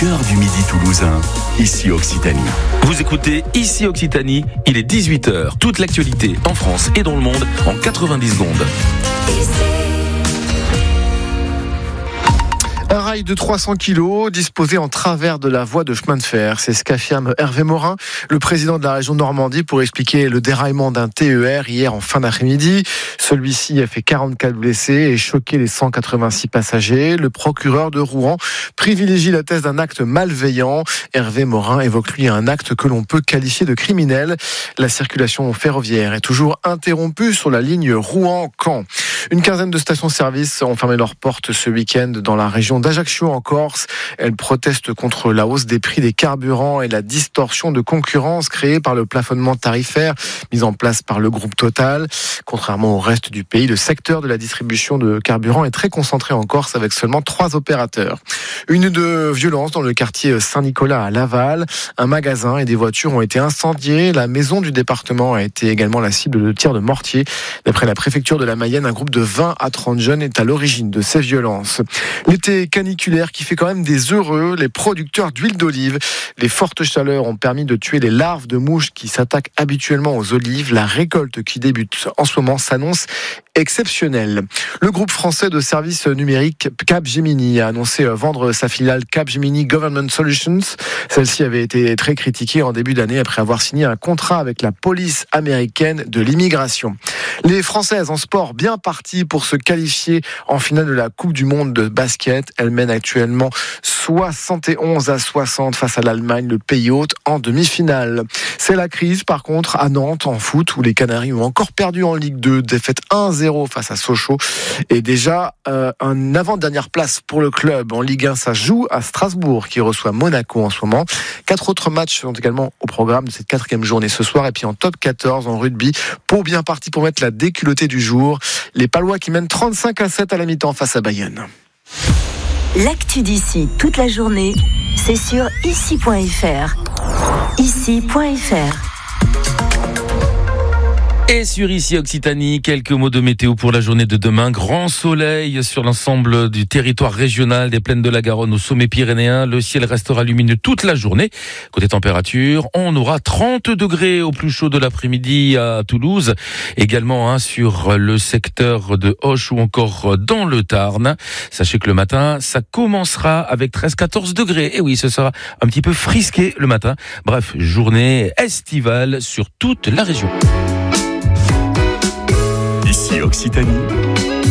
cœur du Midi toulousain, ici Occitanie. Vous écoutez Ici Occitanie, il est 18h. Toute l'actualité en France et dans le monde en 90 secondes. Un rail de 300 kilos disposé en travers de la voie de chemin de fer. C'est ce qu'affirme Hervé Morin, le président de la région Normandie, pour expliquer le déraillement d'un TER hier en fin d'après-midi. Celui-ci a fait 44 blessés et choqué les 186 passagers. Le procureur de Rouen privilégie la thèse d'un acte malveillant. Hervé Morin évoque lui un acte que l'on peut qualifier de criminel. La circulation ferroviaire est toujours interrompue sur la ligne Rouen-Caen. Une quinzaine de stations-service ont fermé leurs portes ce week-end dans la région d'Ajaccio en Corse. Elles protestent contre la hausse des prix des carburants et la distorsion de concurrence créée par le plafonnement tarifaire mis en place par le groupe Total. Contrairement au reste du pays, le secteur de la distribution de carburant est très concentré en Corse avec seulement 3 opérateurs. Une de violence dans le quartier Saint-Nicolas à Laval. Un magasin et des voitures ont été incendiés. La maison du département a été également la cible de tirs de mortier. D'après la préfecture de la Mayenne, un groupe de 20 à 30 jeunes est à l'origine de ces violences. L'été caniculaire qui fait quand même des heureux les producteurs d'huile d'olive. Les fortes chaleurs ont permis de tuer les larves de mouches qui s'attaquent habituellement aux olives. La récolte qui débute en ce moment s'annonce exceptionnelle. Le groupe français de services numériques Capgemini a annoncé vendre sa filiale Capgemini Government Solutions. Celle-ci avait été très critiquée en début d'année après avoir signé un contrat avec la police américaine de l'immigration. Les Françaises en sport bien parties pour se qualifier en finale de la Coupe du Monde de basket. Elles mènent actuellement 71-60 face à l'Allemagne, le pays hôte, en demi-finale. C'est la crise par contre à Nantes en foot où les Canaries ont encore perdu en Ligue 2, défaite 1-0 face à Sochaux. Et déjà un avant-dernière place pour le club en Ligue 1, ça joue à Strasbourg qui reçoit Monaco en ce moment. 4 autres matchs sont également au programme de cette 4e journée ce soir. Et puis en top 14 en rugby, Pau bien parti pour mettre la déculottée du jour. Les Palois qui mènent 35-7 à la mi-temps face à Bayonne. L'actu d'ici toute la journée, c'est sur ici.fr. Ici.fr. Et sur Ici Occitanie, quelques mots de météo pour la journée de demain. Grand soleil sur l'ensemble du territoire régional des plaines de la Garonne au sommet pyrénéen. Le ciel restera lumineux toute la journée. Côté température, on aura 30 degrés au plus chaud de l'après-midi à Toulouse. Également sur le secteur de Auch ou encore dans le Tarn. Sachez que le matin, ça commencera avec 13-14 degrés. Et oui, ce sera un petit peu frisqué le matin. Bref, journée estivale sur toute la région. Ici Occitanie,